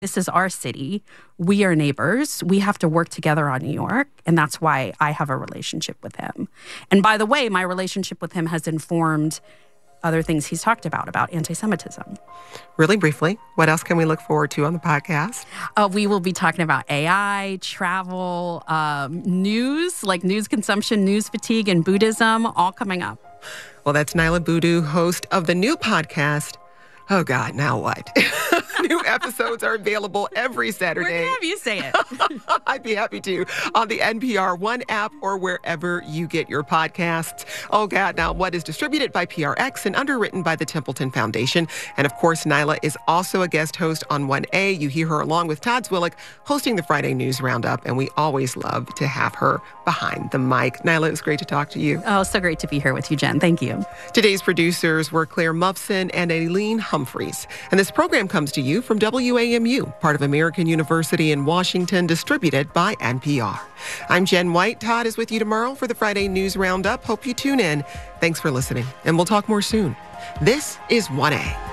This is our city. We are neighbors. We have to work together on New York. And that's why I have a relationship with him. And by the way, my relationship with him has informed other things he's talked about anti-Semitism. Really briefly, what else can we look forward to on the podcast? We will be talking about AI, travel, news, like news consumption, news fatigue, and Buddhism, all coming up. Well, that's Niala Boodhoo, host of the new podcast, Oh, God, Now What? New episodes are available every Saturday. We're going to have you say it. I'd be happy to. On the NPR One app or wherever you get your podcasts. Oh, God, Now What is distributed by PRX and underwritten by the Templeton Foundation. And, of course, Niala is also a guest host on 1A. You hear her along with Todd Zwillich hosting the Friday News Roundup, and we always love to have her behind the mic. Niala, it was great to talk to you. Oh, so great to be here with you, Jen. Thank you. Today's producers were Claire Muffson and Aileen Humphreys. And this program comes to you from WAMU, part of American University in Washington, distributed by NPR. I'm Jen White. Todd is with you tomorrow for the Friday News Roundup. Hope you tune in. Thanks for listening, and we'll talk more soon. This is 1A.